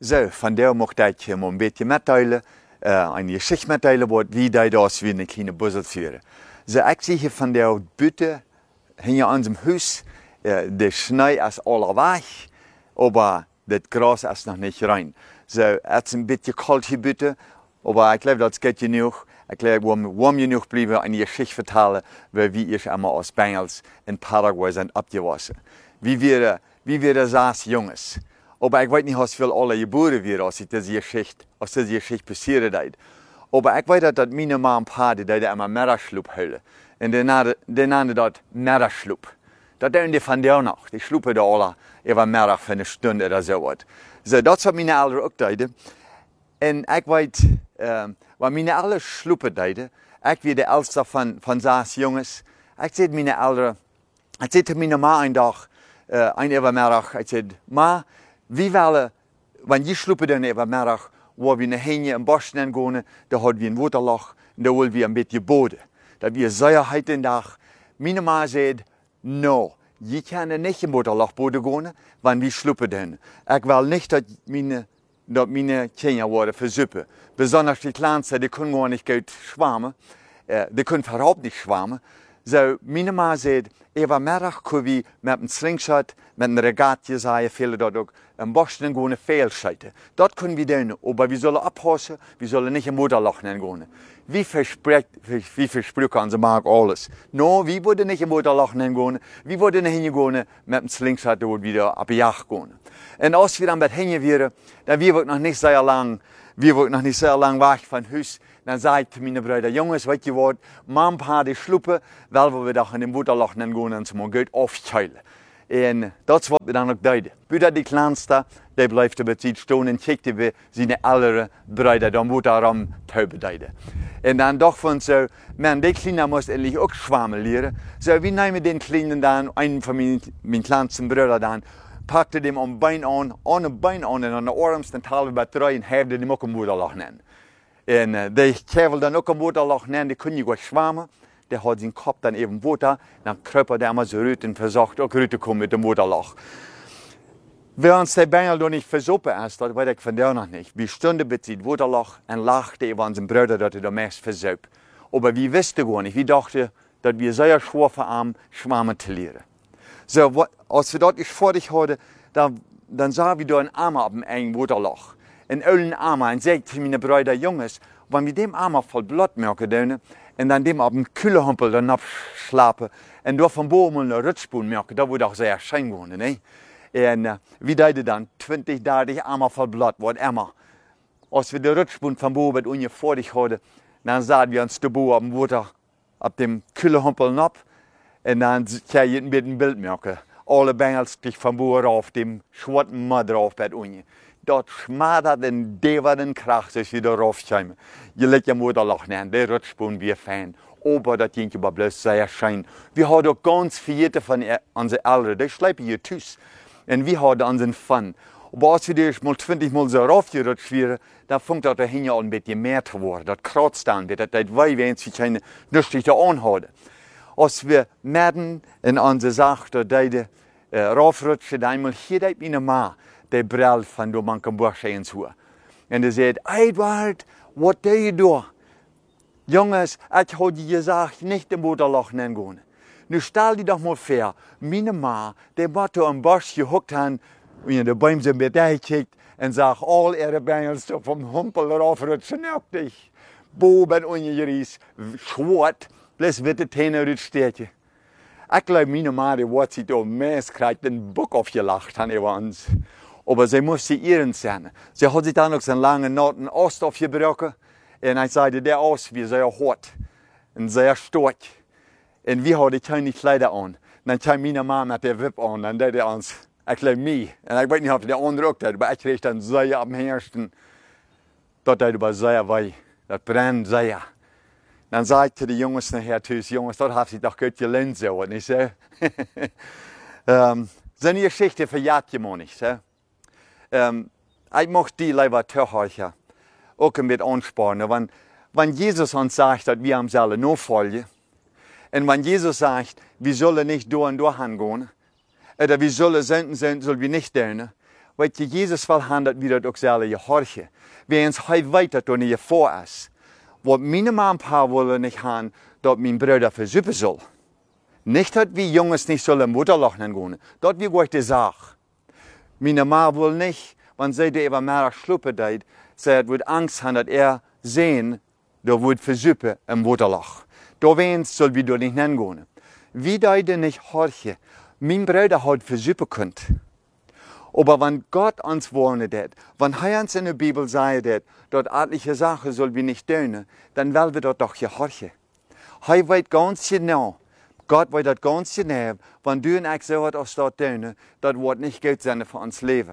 So, von der möchte ich mal ein bisschen mitteilen, eine Geschichte mitteilen, wie das wie eine kleine Puzzle führen. So, ich sehe von der Bütte hier an dem Haus, der Schnee ist alle weg, aber das Gras ist noch nicht rein. So, es ist ein bisschen kalt hier Bütte, aber ich glaube, das geht genug. Ich glaube, warm genug bleiben, eine Geschichte vertellen, wie ich einmal aus Bengals in Paraguay sind abgewaschen. Wie wir saß Jungs. Aber ich weiß nicht, was viel alle geboren werden, als diese Geschichte passiert ist. Aber ich weiß, dass meine Mama und Papa, die immer Mittagsschlup holen. Und die nennen das Mittagsschlup. Das tun die von der noch. Die schlupen da alle über Mittag für eine Stunde oder so was. So, das hat meine Eltern auch getan. Und ich weiß, weil meine Eltern schlupen deden, ich bin der Älteste von 6 Jungs. Ich sagte meine Eltern, ich sagte meine Mama einen Tag, ein Mittag, ich sagte, Ma, wie wollen, wenn je schlupen dan über Mittag, wo wir nachher im Bosch gehen, da haben wir ein Waterloch, und da wollen wir ein bisschen Boden. Da wir Sicherheit den Tag. Meine Mama sagt, no, je können nicht im Waterloch Boden gehen, wenn wir schlupen dann. Ich will nicht, dass meine Kinder worden versuppen. Besonders die Kleinsten, die können gar nicht gut schwammen. Die können überhaupt nicht schwammen. So, meine Mama sagt, über Mittag können wir mit einem Slingshot, mit einem Regatta, sagen viele dort auch, im Bosch gehen und fehlschalten. Dort können wir dann, aber wir sollen abpassen, wir sollen nicht im Motorloch gehen. Wie versprechen sie mag alles. No, wir würden nicht im Motorloch gehen, wir würden nicht hingehen mit dem Slingshot und wieder ab Jagd gehen. Und als wir dann mit hingehen wären, dann wir noch nicht sehr lang weg von Haus. Dann sagte meine Brüder, Jungs, weißt du was, Mama hat die Schluppe, weil wir doch in dem Motorloch gehen und zum Geld aufteilen. Und das ist, was wir dann auch deuten. Büder die Kleinste, der bleibt über Zeit stehen und checkt wie seine älteren Brüder dann Motorraum tauben deuten. Und dann doch von so, man, der Kleine muss endlich auch schwammen lernen. So, wir nehmen den Kleinen dann, einen von meinen kleinsten Brüdern dann, packte dem am Bein an und an der armsten Teil bei 3 und hefte dem auch im Motorloch nennen. Und die Kerl dann auch im Motorloch nennen, die können nicht schwammen. Der hat seinen Kopf dann eben Water, dann kröpert er immer so rüt und versucht auch rüt zu kommen mit dem Motorloch. Wer uns der Bengel noch nicht versuppen ist, das weiß ich von der noch nicht. Wir stunden mit dem Motorloch und lachten über unseren Bruder, dass er da meist versucht. Aber wir wussten gar nicht, wir dachten, dass wir sehr schwer verarmen, schwammen zu lernen. So, als wir dort fertig hatten, dann sahen wir da einen Arm auf dem engen Motorloch. Ein ollen Arm, und sagte zu meinen Brüder, Jungs, wenn wir dem Arm voll Blut merken, und dann dem auf dem Kühlehumpel dann abschlafen, und da von Boom und Rutschspuren merken, da wurde auch sehr schön geworden, ne? Und wir deuten dann 20, 30 Arme voll Blut, was immer. Als wir die Rutschspuren von Boom mit uns fertig hatten, dann sahen wir uns die Boom auf dem Water, auf dem Kühlehumpel ab, und dann kann ich ein Bild merken. Alle Bengels sich von Boom auf dem schwarzen Mud drauf bei uns. Dort schmattert und devert und kracht, als wir da raufkommen. Je legt ja Motorloch nennen, der Rutschspuren wie Fan. Aber das ging aber bloß sehr schön. Wir haben auch ganz viele von unseren Eltern, die schleifen hier Tüß. Und wir haben unseren Fun. Aber als wir das mal 20 Mal so raufgerutscht wären, dann fängt das dahin ein bisschen mehr zu werden. Das kratzt dann, das weh, wenn sie keine Nüsse anhaben. Als wir mitten in unsere Sache raufrutschen, einmal hier deed meine Mama, der Brill von der Mankenbursche ins Haar. Und er sagt, Edward, was do you do? Jungs, ich habe dir gesagt, nicht im Motorloch gehen. Nu stell dir doch mal vor, meine Mama, der Motto am Bosch gehuckt hat, und der Baum sind mir da gekickt und sagt, all ihre Bengels vom Humpel raufrutschen, auch dich. Boben ungeries, schwart, bloß wird die Täne rutschstädte. Ich glaube, meine Mama, die hat sich da meist kriegt den Bock aufgelacht an über uns. Aber sie musste ihren sein. Sie hat sich dann noch so einen langen Noten Ost aufgebrochen. Und ich sagte, der Ost war sehr hart und sehr stark. Und wir hatten keine Kleider an. Dann kam meine Mama mit der Wip an, dann der uns, ich glaube, mich. Und ich weiß nicht, ob der andere auch hat, aber ich kriegte dann sehr am Herzen. Das war aber sehr weh. Das brennt sehr. Dann sagte die Jungs nachher zu uns, Jungs, das hat sich doch gut gelernt, so. Und ich so, so eine Geschichte verjagt jemand nicht, so. Ich möchte die lieber zuhören, auch mit anspornen. Wenn Jesus uns sagt, dass wir ihm sollen nachfolgen, und wenn Jesus sagt, wir sollen nicht da und da hingehen, oder wir sollen senden, sollen wir nicht tun, Weet je, Jesus wil gaan dat we dat ook zelf gehorchen. Wens hij weet dat er niet voor is. Wat mijn ma en pa willen niet gaan, dat mijn broeder verzuipen zal. Niet dat we jongens niet zullen moederlachen gaan. Dat we goed de zaak. Mijn ma wil niet, want zij de even meer sloepen deed. Zij wordt angst hebben dat zien, dat wordt verzuipen en moederlach. Daar wens zullen we door niet heen gaan. Wie deiden nicht horchen, mein Bruder hat versuchen könnt. Aber wenn Gott uns warnet hat, wenn er uns in der Bibel sagt, dass etliche Sachen soll wir nicht tun, dann wollen wir dort doch gehorchen. Er weiß ganz genau, Gott weiß das ganz genau, wenn du und ich so etwas dort tun, das wird nicht gut sein für uns Leben.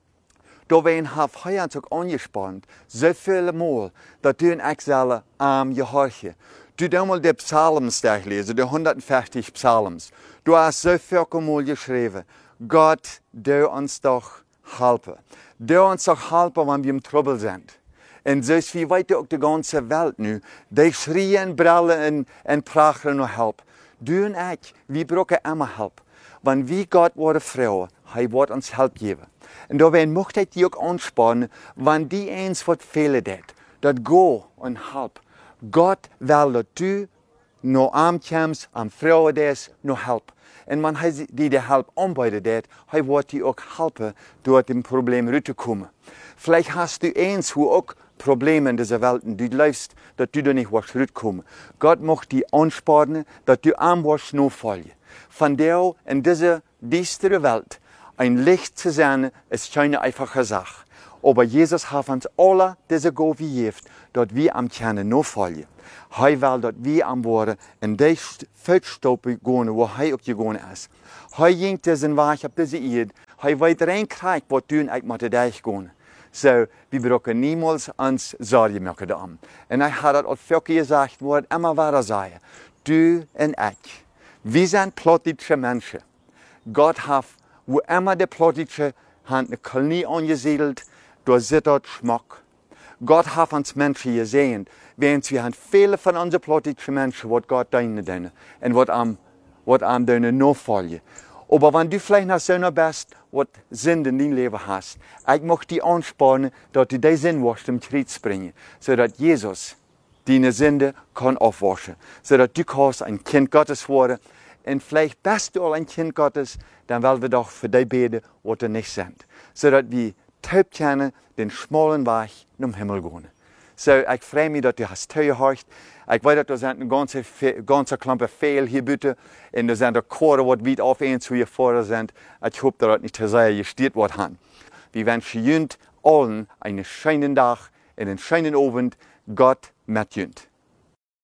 Da werden er uns auch angespannt, so viele Mal, dass du und ich sollen gehorchen. Du hast mal die Psalms durchlesen, die 150 Psalms. Du hast so viel Mal geschrieben, Gott, du uns doch helfen. Du uns doch helfen, wenn wir im Trouble sind. Und so ist wie weit auch die ganze Welt nu. Die schreien, brüllen und prachen nur Hilfe. Du und ich, wir brauchen immer Hilfe. Wenn wir Gott worden Frauen, er wird uns Hilfe geben. Und da werden möchte ich die auch anspannen, wenn die eins was fehlen hat, das go und help. Gott will, dass du noch ankommst, am Frauen des, noch help. Und wenn er die Hilfe anbietet, er wird dir auch helfen, durch dem Problem rauszukommen. Vielleicht hast du eins, wo auch Probleme in dieser Welt, und du läufst, dass du da nicht rauskommen. Gott möchte dich anspannen, dass du am wirst noch fallen. Von der in dieser düsteren Welt ein Licht zu sein, ist keine einfache Sache. Aber Jesus hat uns alle diese Gabe gegeben, dass wir am Kern noch fallen. Er will, dass wir am Worden in die Fußstapfen gehen, wo er auch gegangen ist. Er ging diesen Weg auf diese Erde. Er weiß reinkriegt, was du und ich mit dir gehen. So, wir brauchen niemals uns Sorgen machen darum. Und ich habe das auch viel gesagt, wo es immer weiter sei. Du und ich, wir sind politische Menschen. Gott hat, wo immer die politische hat eine Kolonie angesiedelt, da sitzt dort Schmuck. Gott hat uns Menschen gesehen, während wir haben viele von unseren politischen Menschen, was Gott deinen und was am deinen nachfolgen. Aber wenn du vielleicht noch so bist, was Sinn in dein Leben hast, ich möchte dich anspannen, dass du diesen Sinn wirst im Kreuz bringen, sodass Jesus deine Sünde kann aufwaschen, sodass du kannst ein Kind Gottes werden. Und vielleicht bist du ein Kind Gottes, dann wollen wir doch für die beten, was du nicht sind, sodass wir taub können, den schmalen Weg zum Himmel gehen. So, ich freue mich, dass du hast zugehört. Ich weiß, dass da sind eine ganze Klampe Fehl hier bitte. Und da sind Chore, die weit auf eins zu hier vorne sind. Ich hoffe, dass das nicht zu sehr gestiert wird. Wir wünschen Ihnen allen einen schönen Tag, einen schönen Abend. Gott mit Ihnen.